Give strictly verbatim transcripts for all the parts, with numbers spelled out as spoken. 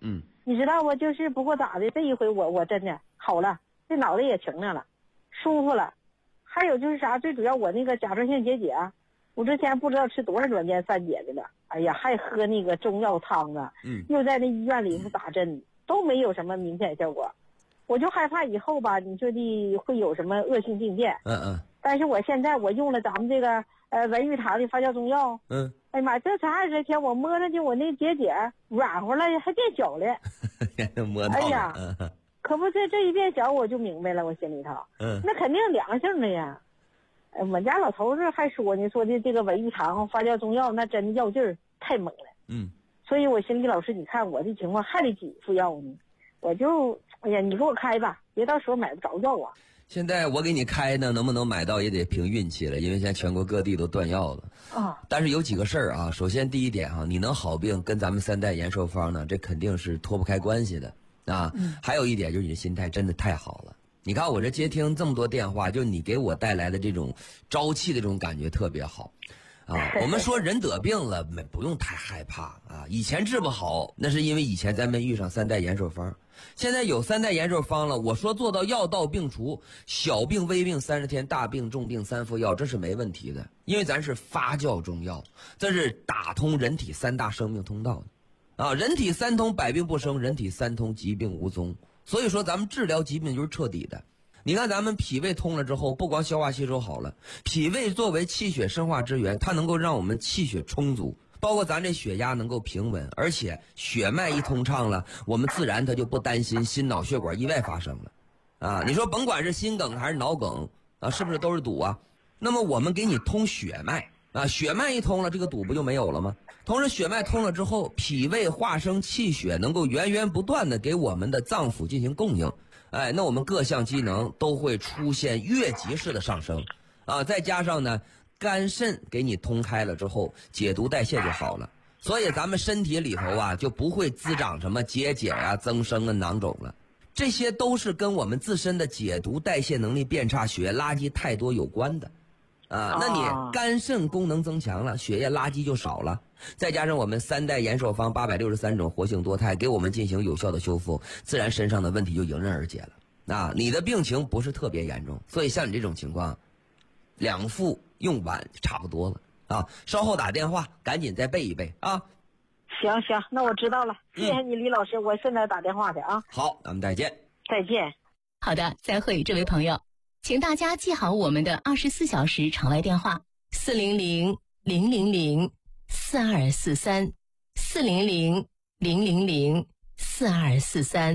嗯， 你知道不？就是不过咋的，这一回我我真的好了，这脑袋也清亮了，舒服了。还有就是啥，最主要我那个甲状腺结节啊，我之前不知道吃多少软件散解的了，哎呀，还喝那个中药汤啊， 嗯， 又在那医院里头打针，都没有什么明显效果。我就害怕以后吧，你说的会有什么恶性病变。 嗯嗯。 但是我现在我用了咱们这个呃文玉堂的发酵中药， 嗯， 哎呀妈，这才二十天，我摸上去我那结节软和了，还变小了。 摸到了。 哎呀， 嗯， 可不这这一变小，我就明白了，我心里头， 嗯， 那肯定良性的呀。呃，我家老头子还说呢，说的这个文玉堂发酵中药，那真的药劲儿太猛了。 嗯， 所以我心里老师，你看我这情况还得几副药呢，我就哎呀，你给我开吧，别到时候买不着药啊。 现在我给你开呢，能不能买到也得凭运气了，因为现在全国各地都断药了啊。 但是有几个事儿啊，首先第一点啊，你能好病跟咱们三代延寿方呢，这肯定是脱不开关系的啊。 嗯、 还有一点就是你的心态真的太好了。你看我这接听这么多电话，就你给我带来的这种朝气的这种感觉特别好啊。我们说人得病了，没不用太害怕啊。以前治不好，那是因为以前咱没遇上三代延寿方。现在有三代延寿方了，我说做到药到病除，小病微病三十天，大病重病三副药，这是没问题的。因为咱是发酵中药，这是打通人体三大生命通道的啊。人体三通，百病不生；人体三通，疾病无踪。所以说咱们治疗疾病就是彻底的。你看咱们脾胃通了之后，不光消化吸收好了，脾胃作为气血生化之源，它能够让我们气血充足，包括咱这血压能够平稳，而且血脉一通畅了，我们自然它就不担心心脑血管意外发生了啊。你说甭管是心梗还是脑梗啊，是不是都是堵啊？那么我们给你通血脉啊，血脉一通了，这个堵不就没有了吗？同时血脉通了之后，脾胃化生气血，能够源源不断的给我们的脏腑进行供应，哎，那我们各项机能都会出现越级式的上升啊。再加上呢，肝肾给你通开了之后，解毒代谢就好了，所以咱们身体里头啊就不会滋长什么结节啊、增生啊、囊肿了。这些都是跟我们自身的解毒代谢能力变差、血液垃圾太多有关的啊。那你肝肾功能增强了，血液垃圾就少了，再加上我们三代延寿方八百六十三种活性多肽给我们进行有效的修复，自然身上的问题就迎刃而解了啊。你的病情不是特别严重，所以像你这种情况，两副用完差不多了啊。稍后打电话赶紧再备一备啊。 行行，那我知道了，谢谢你李老师，我现在打电话去啊。 好，咱们再见。 再见。 好的，再会，这位朋友，请大家记好我们的二十四小时场外电话：四零零零零零四二四三，四零零零零零四二四三。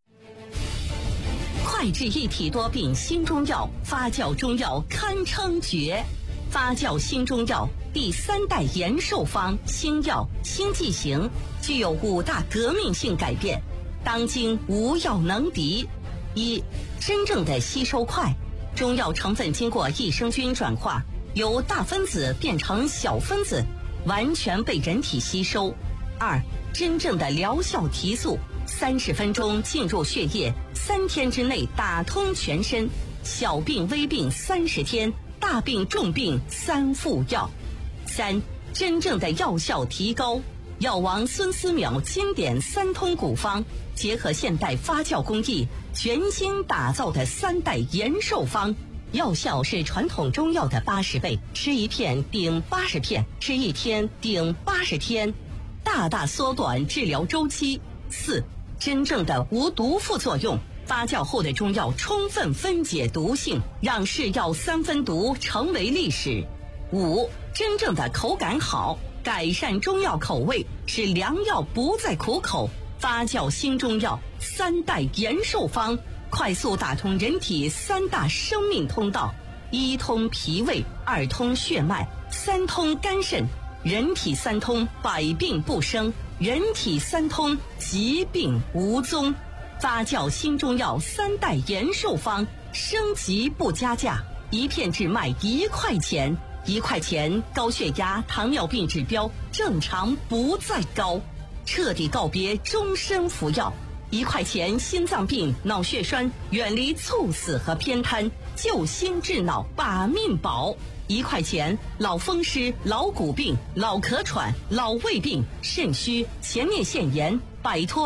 快治一体多病新中药，发酵中药堪称绝。发酵新中药第三代延寿方新药新剂型，具有五大革命性改变，当今无药能敌。一、真正的吸收快，中药成分经过益生菌转化，由大分子变成小分子，完全被人体吸收。二、真正的疗效提速，三十分钟进入血液，三天之内打通全身，小病微病三十天，大病重病三副药。三、真正的药效提高，药王孙思邈经典三通古方，结合现代发酵工艺，全新打造的三代延寿方，药效是传统中药的八十倍，吃一片顶八十片，吃一天顶八十天，大大缩短治疗周期。四、真正的无毒副作用，发酵后的中药充分分解毒性，让是药三分毒成为历史。五、真正的口感好，改善中药口味，使良药不再苦口。发酵新中药三代延寿方，快速打通人体三大生命通道：一通脾胃，二通血脉，三通肝肾。人体三通，百病不生；人体三通，疾病无踪。发酵新中药三代延寿方，升级不加价，一片只卖一块钱。一块钱，高血压、糖尿病指标正常不再高，彻底告别终身服药。一块钱，心脏病、脑血栓远离猝死和偏瘫，救心治脑把命保。一块钱，老风湿、老骨病、老咳喘、老胃病、肾虚、前列腺炎，摆脱